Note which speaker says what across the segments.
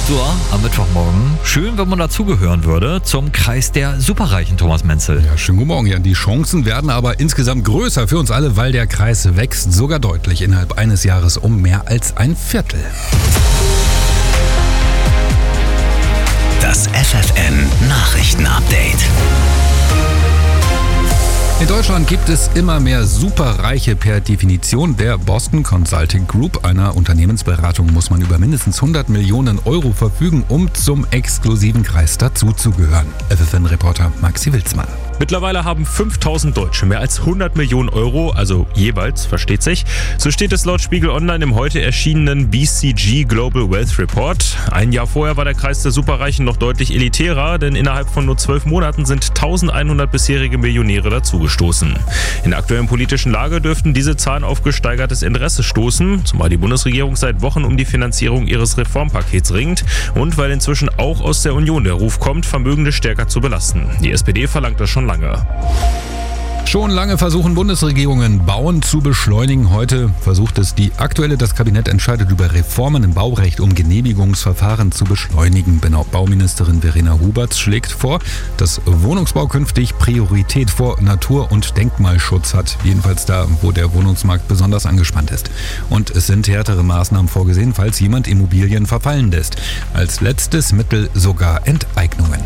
Speaker 1: 8 Uhr am Mittwochmorgen. Schön, wenn man dazugehören würde zum Kreis der Superreichen, Thomas Menzel.
Speaker 2: Ja, schönen guten Morgen, Jan. Die Chancen werden aber insgesamt größer für uns alle, weil der Kreis wächst sogar deutlich innerhalb eines Jahres um mehr als ein Viertel.
Speaker 3: Das FFN Nachrichtenupdate.
Speaker 2: In Deutschland gibt es immer mehr Superreiche per Definition. Der Boston Consulting Group, einer Unternehmensberatung, muss man über mindestens 100 Millionen Euro verfügen, um zum exklusiven Kreis dazuzugehören. FFN-Reporter Maxi Wilsmann.
Speaker 4: Mittlerweile haben 5000 Deutsche mehr als 100 Millionen Euro, also jeweils, versteht sich. So steht es laut Spiegel Online im heute erschienenen BCG Global Wealth Report. Ein Jahr vorher war der Kreis der Superreichen noch deutlich elitärer, denn innerhalb von nur 12 Monaten sind 1100 bisherige Millionäre dazugestoßen. In der aktuellen politischen Lage dürften diese Zahlen auf gesteigertes Interesse stoßen, zumal die Bundesregierung seit Wochen um die Finanzierung ihres Reformpakets ringt und weil inzwischen auch aus der Union der Ruf kommt, Vermögende stärker zu belasten. Die SPD verlangt das schon lange.
Speaker 2: Schon lange versuchen Bundesregierungen, Bauen zu beschleunigen. Heute versucht es die aktuelle. Das Kabinett entscheidet über Reformen im Baurecht, um Genehmigungsverfahren zu beschleunigen. Bauministerin Verena Huberts schlägt vor, dass Wohnungsbau künftig Priorität vor Natur- und Denkmalschutz hat. Jedenfalls da, wo der Wohnungsmarkt besonders angespannt ist. Und es sind härtere Maßnahmen vorgesehen, falls jemand Immobilien verfallen lässt. Als letztes Mittel sogar Enteignungen.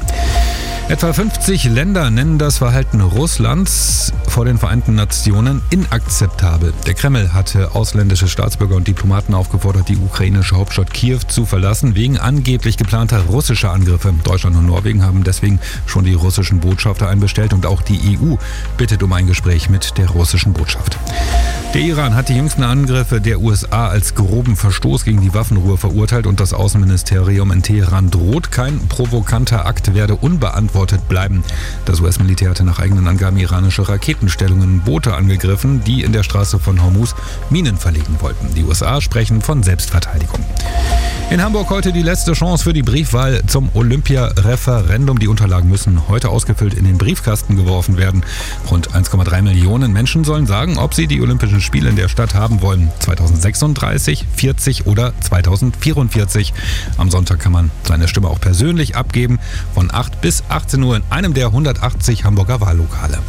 Speaker 2: Etwa 50 Länder nennen das Verhalten Russlands vor den Vereinten Nationen inakzeptabel. Der Kreml hatte ausländische Staatsbürger und Diplomaten aufgefordert, die ukrainische Hauptstadt Kiew zu verlassen, wegen angeblich geplanter russischer Angriffe. Deutschland und Norwegen haben deswegen schon die russischen Botschafter einbestellt und auch die EU bittet um ein Gespräch mit der russischen Botschaft. Der Iran hat die jüngsten Angriffe der USA als groben Verstoß gegen die Waffenruhe verurteilt und das Außenministerium in Teheran droht, kein provokanter Akt werde unbeantwortet bleiben. Das US-Militär hatte nach eigenen Angaben iranische Raketenstellungen, Boote angegriffen, die in der Straße von Hormuz Minen verlegen wollten. Die USA sprechen von Selbstverteidigung. In Hamburg heute die letzte Chance für die Briefwahl zum Olympia-Referendum. Die Unterlagen müssen heute ausgefüllt in den Briefkasten geworfen werden. Rund 1,3 Millionen Menschen sollen sagen, ob sie die Olympischen Spiele in der Stadt haben wollen. 2036, 40 oder 2044. Am Sonntag kann man seine Stimme auch persönlich abgeben. Von 8 bis 18 Uhr in einem der 180 Hamburger Wahllokale.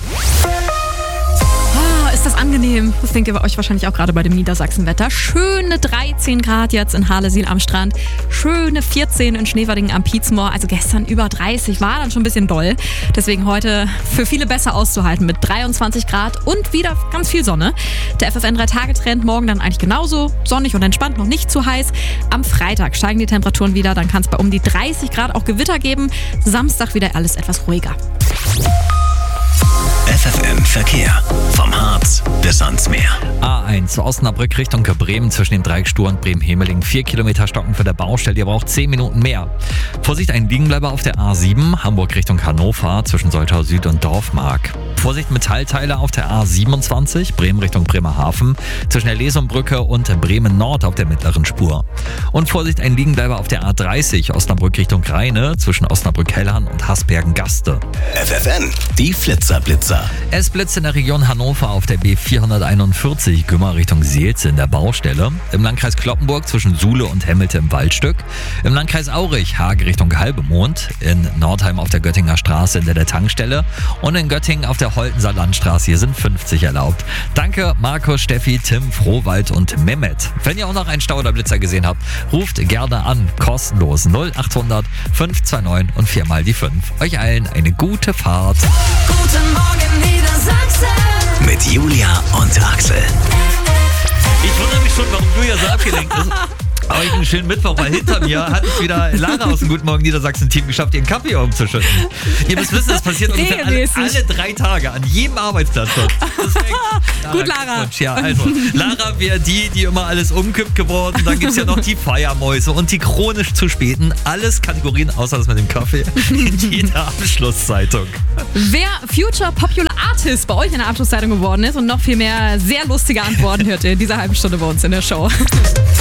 Speaker 5: Ist das angenehm? Das denkt ihr bei euch wahrscheinlich auch gerade bei dem Niedersachsenwetter. Schöne 13 Grad jetzt in Harlesiel am Strand. Schöne 14 in Schneverdingen am Pietzmoor. Also gestern über 30, war dann schon ein bisschen doll. Deswegen heute für viele besser auszuhalten mit 23 Grad und wieder ganz viel Sonne. Der FFN 3-Tage-Trend morgen dann eigentlich genauso. Sonnig und entspannt, noch nicht zu heiß. Am Freitag steigen die Temperaturen wieder. Dann kann es bei um die 30 Grad auch Gewitter geben. Samstag wieder alles etwas ruhiger.
Speaker 3: FFN Verkehr. Vom Harz bis ans Meer.
Speaker 1: A1 Osnabrück Richtung Bremen zwischen dem Dreieck Stur und Bremen-Hemeling. 4 Kilometer stocken für der Baustelle. Ihr braucht 10 Minuten mehr. Vorsicht, ein Liegenbleiber auf der A7. Hamburg Richtung Hannover zwischen Soltau Süd und Dorfmark. Vorsicht, Metallteile auf der A27. Bremen Richtung Bremerhaven zwischen der Lesumbrücke und Bremen Nord auf der mittleren Spur. Und Vorsicht, ein Liegenbleiber auf der A30. Osnabrück Richtung Rheine zwischen Osnabrück-Hellhahn und Hasbergen-Gaste.
Speaker 3: FFN, die Flitzer-Blitzer.
Speaker 1: Es blitzt in der Region Hannover auf der B441 Gümmer Richtung Seelze in der Baustelle. Im Landkreis Cloppenburg zwischen Suhle und Hemmelte im Waldstück. Im Landkreis Aurich Hage Richtung Halbemond. In Nordheim auf der Göttinger Straße in der Tankstelle. Und in Göttingen auf der Holtenser Landstraße. Hier sind 50 erlaubt. Danke Markus, Steffi, Tim, Frohwald und Mehmet. Wenn ihr auch noch einen Stau oder Blitzer gesehen habt, ruft gerne an. Kostenlos 0800 529 und 4 mal die 5. Euch allen eine gute Fahrt.
Speaker 6: Guten Morgen Niedersachsen.
Speaker 3: Mit Julia und Axel.
Speaker 1: Ich wundere mich schon, warum Julia so abgelenkt ist. Aber einen schönen Mittwoch, weil hinter mir hat es wieder Lara aus dem Guten Morgen Niedersachsen-Team geschafft, ihren Kaffee umzuschütten. Ihr müsst wissen, das passiert ungefähr alle 3 Tage an jedem Arbeitsplatz dort.
Speaker 5: Gut, Lara.
Speaker 1: Ja, also, Lara wäre die immer alles umkippt geworden. Dann gibt es ja noch die Feiermäuse und die chronisch zu späten. Alles Kategorien außer das mit dem Kaffee in jeder Abschlusszeitung.
Speaker 5: Wer Future Popular Artist bei euch in der Abschlusszeitung geworden ist und noch viel mehr sehr lustige Antworten hört ihr in dieser halben Stunde bei uns in der Show.